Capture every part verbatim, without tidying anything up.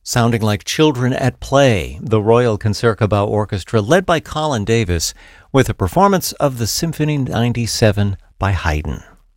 Sounding like children at play, the Royal Concertgebouw Orchestra, led by Colin Davis, with a performance of the Symphony ninety-seven by Haydn.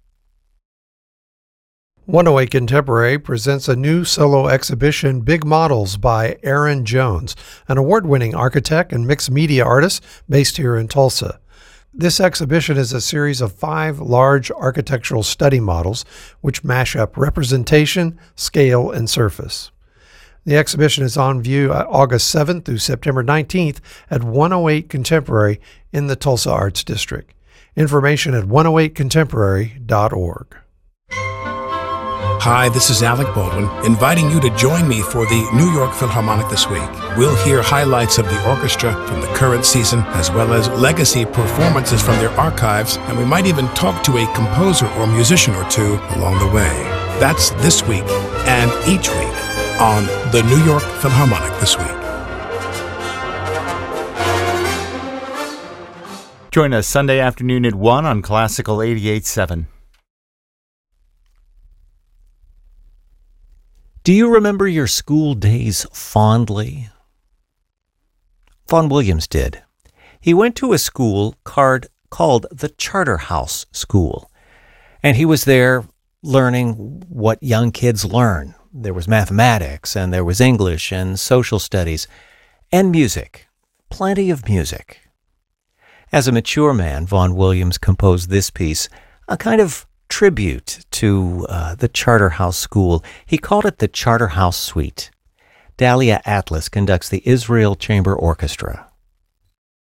one oh eight Contemporary presents a new solo exhibition, Big Models by Aaron Jones, an award-winning architect and mixed media artist based here in Tulsa. This exhibition is a series of five large architectural study models which mash up representation, scale, and surface. The exhibition is on view August seventh through September nineteenth at one oh eight Contemporary in the Tulsa Arts District. Information at one oh eight contemporary dot org. Hi, this is Alec Baldwin, inviting you to join me for the New York Philharmonic this week. We'll hear highlights of the orchestra from the current season, as well as legacy performances from their archives, and we might even talk to a composer or musician or two along the way. That's this week and each week on the New York Philharmonic this week. Join us Sunday afternoon at one on Classical eighty-eight point seven. Do you remember your school days fondly? Vaughan Williams did. He went to a school card called the Charterhouse School, and he was there learning what young kids learn. There was mathematics, and there was English and social studies, and music, plenty of music. As a mature man, Vaughan Williams composed this piece, a kind of tribute to uh, the Charterhouse School. He called it the Charterhouse Suite. Dahlia Atlas conducts the Israel Chamber Orchestra.